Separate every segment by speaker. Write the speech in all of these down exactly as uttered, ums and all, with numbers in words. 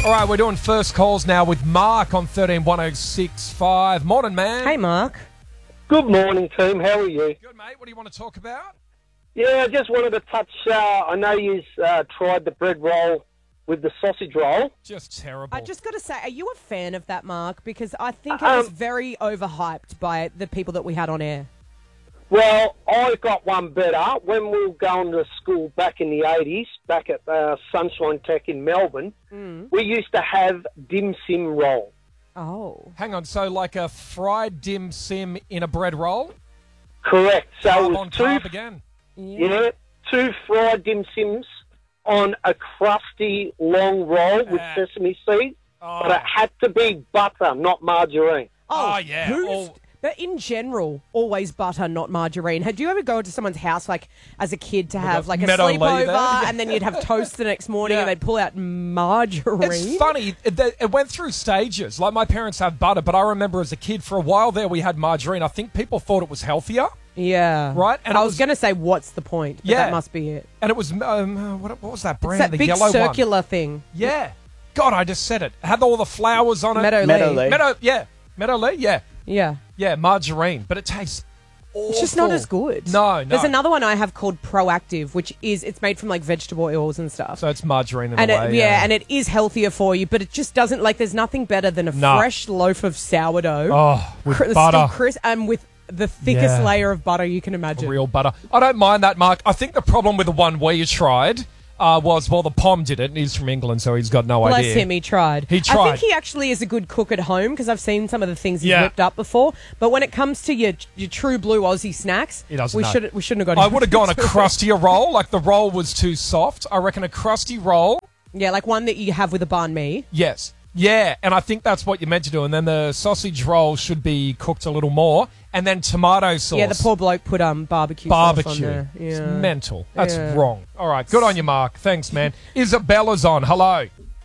Speaker 1: All right, we're doing first calls now with Mark on thirteen one oh six five. Morning, man.
Speaker 2: Hey, Mark.
Speaker 3: Good morning, team. How are you?
Speaker 1: Good, mate. What do you want to talk about?
Speaker 3: Yeah, I just wanted to touch. Uh, I know you've uh, tried the bread roll with the sausage roll.
Speaker 1: Just terrible.
Speaker 2: I just got to say, are you a fan of that, Mark? Because I think it was
Speaker 3: Um,
Speaker 2: very overhyped by the people that we had on air.
Speaker 3: Well, I got one better. When we were going to school back in the eighties, back at uh, Sunshine Tech in Melbourne,
Speaker 2: Mm.
Speaker 3: we used to have dim sim roll.
Speaker 2: Oh.
Speaker 1: Hang on. So, like a fried dim sim in a bread roll?
Speaker 3: Correct. So it
Speaker 1: Carb
Speaker 3: was
Speaker 1: on
Speaker 3: two,
Speaker 1: carb again.
Speaker 3: yeah, two fried dim sims on a crusty long roll with
Speaker 1: Uh,
Speaker 3: sesame seeds,
Speaker 1: Oh,
Speaker 3: but it had to be butter, not margarine.
Speaker 1: Oh, yeah.
Speaker 2: Who's,
Speaker 1: All-
Speaker 2: but in general, always butter, not margarine. Had you ever go to someone's house, like, as a kid to have,
Speaker 1: a
Speaker 2: like, a
Speaker 1: meadow
Speaker 2: sleepover,
Speaker 1: lady there?
Speaker 2: and then you'd have toast the next morning,
Speaker 1: Yeah.
Speaker 2: and they'd pull out margarine?
Speaker 1: It's funny. It, it went through stages. Like, my parents have butter, but I remember as a kid, for a while there, we had margarine. I think people thought it was healthier.
Speaker 2: Yeah.
Speaker 1: Right, and
Speaker 2: I
Speaker 1: it
Speaker 2: was,
Speaker 1: was-
Speaker 2: going to say, what's the point? But
Speaker 1: Yeah.
Speaker 2: that must be it.
Speaker 1: And it was, um, what, what was that
Speaker 2: It's
Speaker 1: brand?
Speaker 2: that
Speaker 1: the
Speaker 2: big
Speaker 1: yellow
Speaker 2: circular
Speaker 1: one.
Speaker 2: thing.
Speaker 1: Yeah. God, I just said it. It had all the flowers on it.
Speaker 2: Meadow
Speaker 4: Meadow
Speaker 2: Lee.
Speaker 4: Lee.
Speaker 1: Meadow, yeah. Meadow Lee, yeah.
Speaker 2: Yeah.
Speaker 1: Yeah, margarine. But it tastes awful.
Speaker 2: It's just not as good.
Speaker 1: No, no.
Speaker 2: There's another one I have called Proactive, which is, it's made from, like, vegetable oils and stuff.
Speaker 1: So it's margarine in
Speaker 2: and
Speaker 1: a
Speaker 2: it,
Speaker 1: way.
Speaker 2: yeah, and it is healthier for you, but it just doesn't, like, there's nothing better than a
Speaker 1: No.
Speaker 2: fresh loaf of sourdough.
Speaker 1: Oh, with
Speaker 2: cr-
Speaker 1: butter.
Speaker 2: Still crisp, and with the thickest
Speaker 1: Yeah.
Speaker 2: layer of butter you can imagine.
Speaker 1: Real butter. I don't mind that, Mark. I think the problem with the one we tried uh, was, well, the Pom did it, and he's from England, so he's got no
Speaker 2: Bless
Speaker 1: idea.
Speaker 2: him, he tried.
Speaker 1: He
Speaker 2: I
Speaker 1: tried.
Speaker 2: think he actually is a good cook at home because I've seen some of the things he's
Speaker 1: Yeah.
Speaker 2: whipped up before. But when it comes to your your true blue Aussie snacks,
Speaker 1: He doesn't
Speaker 2: we
Speaker 1: know.
Speaker 2: should we shouldn't have got.
Speaker 1: I
Speaker 2: him
Speaker 1: would have gone a
Speaker 2: to it.
Speaker 1: crustier roll. Like, the roll was too soft. I reckon a crusty roll.
Speaker 2: Yeah, like one that you have with a banh mi.
Speaker 1: Yes. Yeah, and I think that's what you're meant to do. And then the sausage roll should be cooked a little more. And then tomato sauce.
Speaker 2: Yeah, the poor bloke put um barbecue,
Speaker 1: Barbecue.
Speaker 2: sauce on there. Yeah.
Speaker 1: It's mental. That's
Speaker 2: Yeah.
Speaker 1: wrong. All right, good on you, Mark. Thanks, man. Isabella's on. Hello.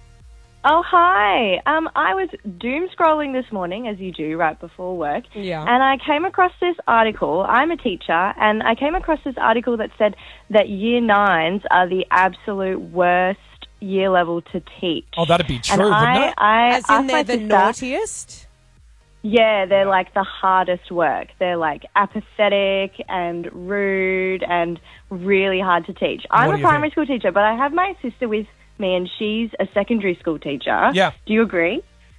Speaker 5: Oh, hi. Um, I was doom scrolling this morning, as you do right before work,
Speaker 2: Yeah.
Speaker 5: and I came across this article. I'm a teacher, and I came across this article that said that year nines are the absolute worst year level to teach.
Speaker 1: Oh, that'd be true,
Speaker 5: and
Speaker 1: wouldn't
Speaker 5: I,
Speaker 1: it?
Speaker 5: I
Speaker 2: As in
Speaker 5: asked
Speaker 2: they're
Speaker 5: my
Speaker 2: the
Speaker 5: sister-
Speaker 2: naughtiest.
Speaker 5: Yeah, they're like the hardest work. They're like apathetic and rude and really hard to teach. I'm
Speaker 1: What
Speaker 5: a
Speaker 1: do you
Speaker 5: primary
Speaker 1: think?
Speaker 5: school teacher, but I have my sister with me, and she's a secondary school teacher.
Speaker 1: Yeah.
Speaker 5: Do you agree?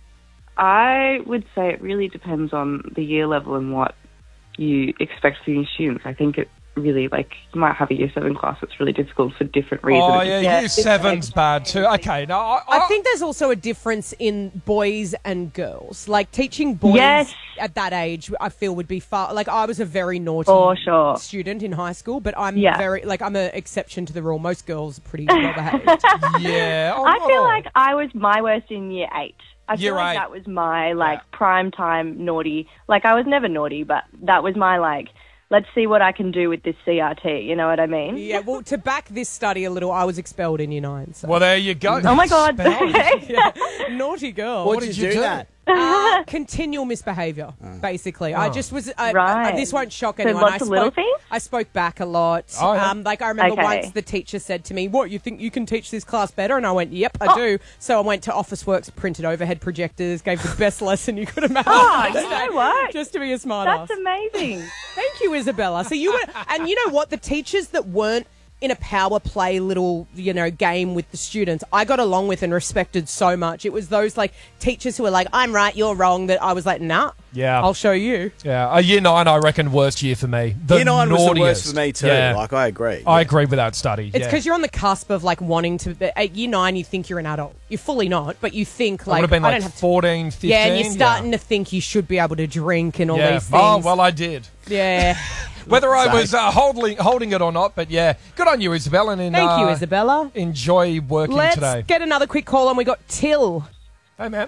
Speaker 6: I would say it really depends on the year level and what you expect from your students. I think it really, like, you might have a year seven class that's really difficult for different reasons.
Speaker 1: Oh, yeah,
Speaker 5: Yeah,
Speaker 1: year seven's bad too. Okay, no, I,
Speaker 2: I think there's also a difference in boys and girls. Like, teaching boys
Speaker 5: Yes.
Speaker 2: at that age, I feel would be far. Like, I was a very naughty
Speaker 5: For sure.
Speaker 2: student in high school, but I'm
Speaker 5: Yeah.
Speaker 2: very like I'm an exception to the rule. Most girls are pretty well behaved.
Speaker 1: yeah. Oh,
Speaker 5: I
Speaker 1: not
Speaker 5: feel
Speaker 1: all.
Speaker 5: like I was my worst in year eight. I
Speaker 1: Year
Speaker 5: feel like
Speaker 1: eight.
Speaker 5: that was my, like, prime time naughty. Like, I was never naughty, but that was my, like, let's see what I can do with this C R T. You know what I mean?
Speaker 2: Yeah. Well, to back this study a little, I was expelled in year nine. So.
Speaker 1: Well, there you go.
Speaker 5: Oh, my God.
Speaker 1: Spell.
Speaker 2: Yeah. Naughty girl.
Speaker 4: What
Speaker 1: What
Speaker 4: did
Speaker 1: did
Speaker 4: you
Speaker 1: you
Speaker 4: do
Speaker 1: do?
Speaker 4: that?
Speaker 2: Uh, continual misbehaviour, basically. I just was. I,
Speaker 5: Right.
Speaker 2: I, this won't shock
Speaker 5: So
Speaker 2: anyone.
Speaker 5: lots
Speaker 2: I
Speaker 5: of
Speaker 2: spoke,
Speaker 5: little things?
Speaker 2: I spoke back a lot.
Speaker 1: Oh, yeah.
Speaker 2: um, like I remember
Speaker 5: Okay.
Speaker 2: once the teacher said to me, "What, you think you can teach this class better?" And I went, "Yep,
Speaker 5: Oh.
Speaker 2: I do." So I went to Officeworks, printed overhead projectors, gave the best lesson you could imagine.
Speaker 5: Oh, you know what?
Speaker 2: Just to be a smart
Speaker 5: That's
Speaker 2: ass.
Speaker 5: amazing.
Speaker 2: Thank you, Isabella. So you were, and you know what? The teachers that weren't in a power play little, you know, game with the students, I got along with and respected so much. It was those like teachers who were like, "I'm right, you're wrong," that I was like, "Nah,
Speaker 1: Yeah.
Speaker 2: I'll show you."
Speaker 1: Yeah, a year nine, I reckon, worst year for me. The
Speaker 4: Year nine was the worst
Speaker 1: naughtiest.
Speaker 4: for me too.
Speaker 1: Yeah.
Speaker 4: Like, I agree.
Speaker 1: I
Speaker 4: Yeah.
Speaker 1: agree with that study.
Speaker 2: It's
Speaker 1: yeah.
Speaker 2: because you're on the cusp of like wanting to. At year nine, you think you're an adult. You're fully not, but you think
Speaker 1: I
Speaker 2: like
Speaker 1: would have been
Speaker 2: I
Speaker 1: like
Speaker 2: don't have to.
Speaker 1: fourteen, fifteen.
Speaker 2: Yeah, and you're starting to think you should be able to drink and all
Speaker 1: yeah.
Speaker 2: these things.
Speaker 1: Oh, well, I did.
Speaker 2: yeah.
Speaker 1: Whether I
Speaker 4: Sorry.
Speaker 1: was uh, holding holding it or not, but yeah. Good on you, Isabel. And
Speaker 2: Thank you,
Speaker 1: uh,
Speaker 2: Isabella.
Speaker 1: enjoy working
Speaker 2: Let's
Speaker 1: today.
Speaker 2: get another quick call on. We got Till.
Speaker 1: Hey, man.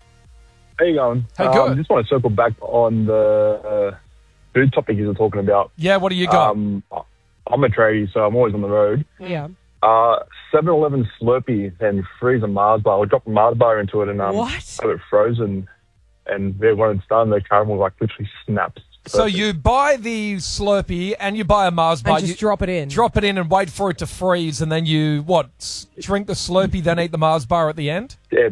Speaker 7: How you going?
Speaker 1: Hey,
Speaker 7: um,
Speaker 1: good.
Speaker 7: just want to circle back on the uh, food topic you were talking about.
Speaker 1: Yeah, what do you got?
Speaker 7: Um, I'm a tradie, so I'm always on the road.
Speaker 2: Yeah.
Speaker 7: Uh, seven eleven Slurpee and freeze a Mars bar. I'll drop a Mars bar into it and um,
Speaker 2: What?
Speaker 7: have it frozen. And then when it's done, the caramel like literally snaps.
Speaker 1: So
Speaker 7: Perfect.
Speaker 1: you buy the Slurpee and you buy a Mars bar.
Speaker 2: And just
Speaker 1: you
Speaker 2: drop it in.
Speaker 1: drop it in and wait for it to freeze, and then you what? s- Drink the Slurpee, then eat the Mars bar at the end.
Speaker 7: Yeah,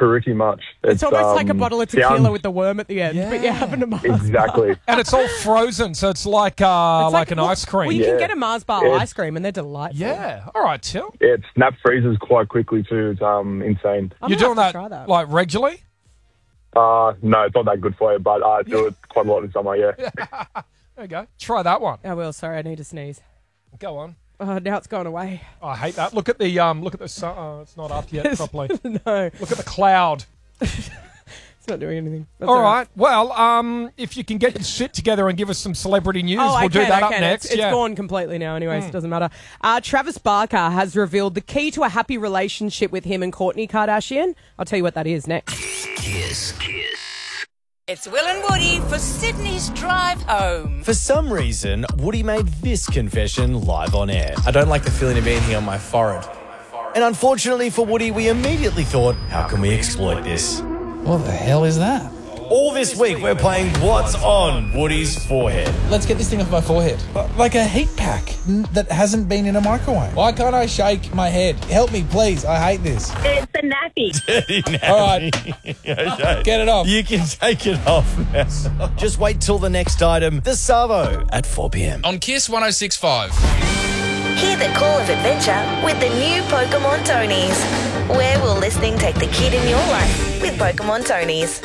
Speaker 7: pretty much.
Speaker 2: It's almost like a
Speaker 7: um,
Speaker 2: bottle of tequila
Speaker 7: sounds-
Speaker 2: with the worm at the end, but you're
Speaker 1: Yeah.
Speaker 2: having a Mars
Speaker 7: Exactly.
Speaker 1: And it's all frozen, so it's like uh,
Speaker 2: It's
Speaker 1: like, an
Speaker 2: well-
Speaker 1: ice cream.
Speaker 2: Well, you can
Speaker 7: Yeah.
Speaker 2: get a Mars bar
Speaker 7: It's-
Speaker 2: ice cream, and they're delightful.
Speaker 1: yeah. All right, Till.
Speaker 7: It snap freezes quite quickly too. It's um, insane.
Speaker 2: I'm
Speaker 1: You're
Speaker 2: gonna
Speaker 1: doing
Speaker 2: have
Speaker 1: that,
Speaker 2: to try that.
Speaker 1: like regularly?
Speaker 7: Uh, no, it's not that good for you, but I do it quite a lot in summer, yeah.
Speaker 1: There you go. Try that one.
Speaker 2: I will. Sorry, I need to sneeze.
Speaker 1: Go on.
Speaker 2: Oh, now it's gone away.
Speaker 1: Oh, I hate that. Look at the um. Look at the sun. Oh, it's not up yet properly.
Speaker 2: No,
Speaker 1: Look at the cloud.
Speaker 2: it's not doing anything. That's
Speaker 1: All right. Well, um, if you can get your shit together and give us some celebrity news,
Speaker 2: Oh,
Speaker 1: we'll
Speaker 2: I
Speaker 1: do
Speaker 2: can,
Speaker 1: that
Speaker 2: I
Speaker 1: up
Speaker 2: can.
Speaker 1: next.
Speaker 2: It's, it's
Speaker 1: yeah.
Speaker 2: gone completely now, anyways. It doesn't matter. Uh, Travis Barker has revealed the key to a happy relationship with him and Kourtney Kardashian. I'll tell you what that is next.
Speaker 4: Kiss. Kiss.
Speaker 8: It's Will and Woody for Sydney's drive home.
Speaker 9: For some reason, Woody made this confession live on air.
Speaker 10: I don't like the feeling of being here on my forehead.
Speaker 9: And unfortunately for Woody, we immediately thought, how can we exploit this?
Speaker 10: What the hell is that?
Speaker 9: All this week, we're playing What's on Woody's Forehead.
Speaker 10: Let's get this thing off my forehead. Like a heat pack n- that hasn't been in a microwave. Why can't I shake my head? Help me, please. I hate this.
Speaker 11: It's a nappy.
Speaker 10: All right.
Speaker 9: Okay.
Speaker 10: Get it off.
Speaker 9: You can take it off now. Just wait till the next item, the Savo, at four p.m.
Speaker 12: On Kiss one oh six point five.
Speaker 13: Hear the call of adventure with the new Pokemon Tonys. Where will listening take the kid in your life with Pokemon Tonys?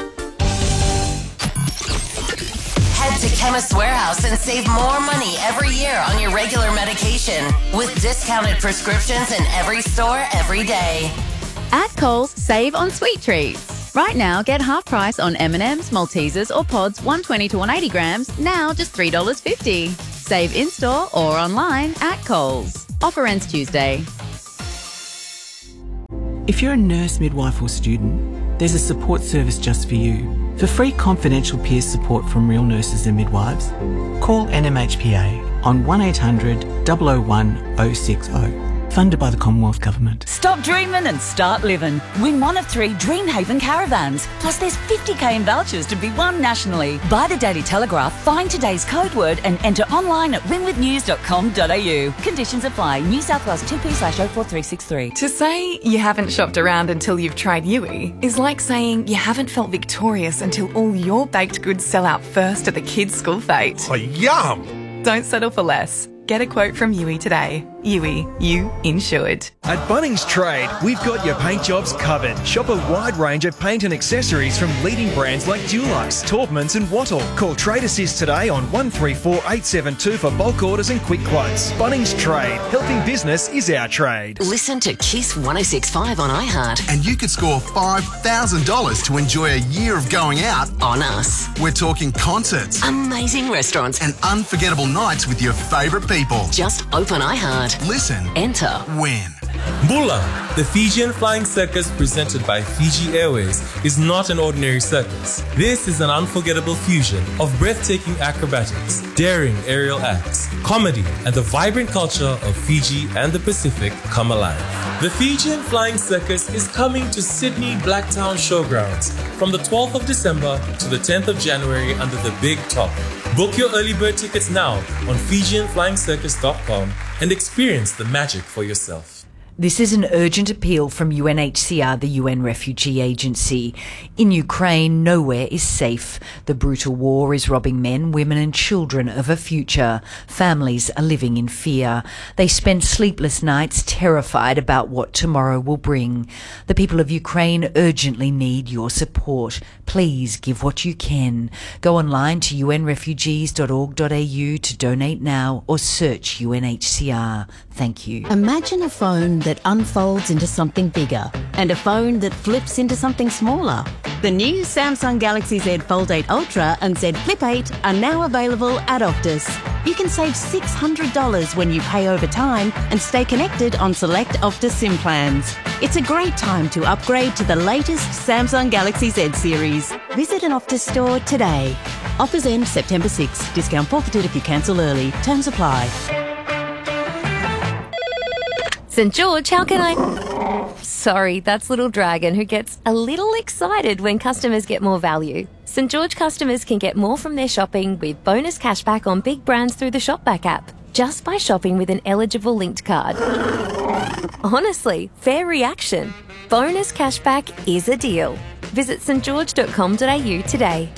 Speaker 14: Head to Chemist Warehouse and save more money every year on your regular medication with discounted prescriptions in every store every day.
Speaker 15: At Coles, save on sweet treats. Right now, get half price on M and M's, Maltesers or Pods one twenty to one eighty grams, now just three dollars fifty. Save in-store or online at Coles. Offer ends Tuesday.
Speaker 16: If you're a nurse, midwife or student, there's a support service just for you. For free confidential peer support from real nurses and midwives, call N M H P A on one eight hundred, zero zero one, zero six zero. Funded by the Commonwealth Government.
Speaker 17: Stop dreaming and start living. Win one of three Dreamhaven caravans. Plus there's fifty k in vouchers to be won nationally. Buy the Daily Telegraph, find today's code word and enter online at win with news dot com dot a u. Conditions apply. New South Wales two P slash oh four three six three.
Speaker 18: To say you haven't shopped around until you've tried Yui is like saying you haven't felt victorious until all your baked goods sell out first at the kids' school fete.
Speaker 19: Oh, yum!
Speaker 18: Don't settle for less. Get a quote from Yui today. Yui, you insured.
Speaker 20: At Bunnings Trade, we've got your paint jobs covered. Shop a wide range of paint and accessories from leading brands like Dulux, Taubmans and Wattle. Call Trade Assist today on one three four eight seven two for bulk orders and quick quotes. Bunnings Trade. Helping business is our trade.
Speaker 14: Listen to Kiss one oh six point five on iHeart.
Speaker 21: And you could score five thousand dollars to enjoy a year of going out
Speaker 14: on us.
Speaker 21: We're talking concerts,
Speaker 14: amazing restaurants,
Speaker 21: and unforgettable nights with your favourite people.
Speaker 14: Just open iHeart.
Speaker 21: Listen.
Speaker 14: Enter.
Speaker 21: Win.
Speaker 22: Bula, the Fijian Flying Circus presented by Fiji Airways, is not an ordinary circus. This is an unforgettable fusion of breathtaking acrobatics, daring aerial acts, comedy, and the vibrant culture of Fiji and the Pacific come alive. The Fijian Flying Circus is coming to Sydney Blacktown Showgrounds from the twelfth of December to the tenth of January under the Big Top. Book your early bird tickets now on Fijian Flying Circus dot com and experience the magic for yourself.
Speaker 23: This is an urgent appeal from U N H C R, the U N Refugee Agency. In Ukraine, nowhere is safe. The brutal war is robbing men, women and children of a future. Families are living in fear. They spend sleepless nights terrified about what tomorrow will bring. The people of Ukraine urgently need your support. Please give what you can. Go online to u n refugees dot org dot a u to donate now or search U N H C R. Thank you.
Speaker 24: Imagine a phone that unfolds into something bigger and a phone that flips into something smaller. The new Samsung Galaxy Z Fold eight Ultra and Z Flip eight are now available at Optus. You can save six hundred dollars when you pay over time and stay connected on select Optus SIM plans. It's a great time to upgrade to the latest Samsung Galaxy Z series. Visit an Optus store today. Offers end September sixth. Discount forfeited if you cancel early. Terms apply.
Speaker 25: St George, how can I... Sorry, that's Little Dragon, who gets a little excited when customers get more value. St George customers can get more from their shopping with bonus cashback on big brands through the Shopback app. just by shopping with an eligible linked card. Honestly, fair reaction. Bonus cashback is a deal. Visit st george dot com dot a u today.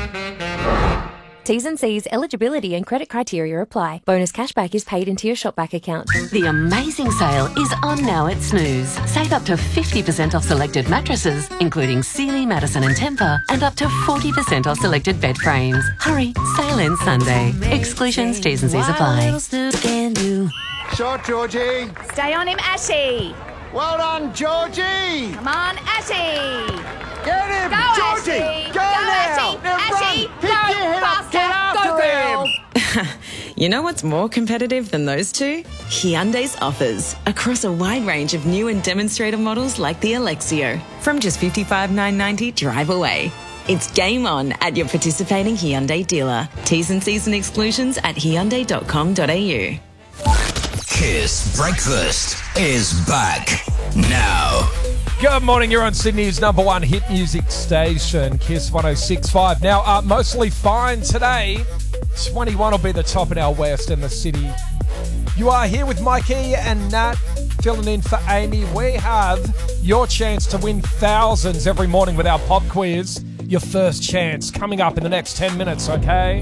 Speaker 25: T's and C's, eligibility and credit criteria apply. Bonus cashback is paid into your shopback account.
Speaker 3: The amazing sale is on now at Snooze. Save up to fifty percent off selected mattresses, including Sealy, Madison and Tempur, and up to forty percent off selected bed frames. Hurry, sale ends Sunday. Exclusions, T's and C's apply.
Speaker 4: Shot, Georgie.
Speaker 6: Stay on him, Ashy.
Speaker 4: Well done, Georgie.
Speaker 6: Come on, Ashy.
Speaker 4: Get him,
Speaker 6: Go,
Speaker 4: Georgie.
Speaker 6: Ashy.
Speaker 4: Go,
Speaker 6: Go,
Speaker 4: now.
Speaker 6: Ashy.
Speaker 4: Now
Speaker 6: Ashy.
Speaker 4: run. Pick
Speaker 6: Go,
Speaker 4: your head up.
Speaker 6: faster.
Speaker 4: Get after
Speaker 6: Go, girl.
Speaker 4: him.
Speaker 12: You know what's more competitive than those two? Hyundai's offers across a wide range of new and demonstrator models like the Alexio. From just fifty-five thousand nine hundred ninety dollars drive away. It's game on at your participating Hyundai dealer. T's and C's and exclusions at hyundai dot com dot a u.
Speaker 19: Kiss Breakfast is back now.
Speaker 1: Good morning, you're on Sydney's number one hit music station, Kiss one oh six point five. Now, uh, mostly fine today. twenty-one will be the top in our west in the city. You are here with Mikey and Nat filling in for Amy. We have your chance to win thousands every morning with our pop quiz. Your first chance coming up in the next ten minutes, okay?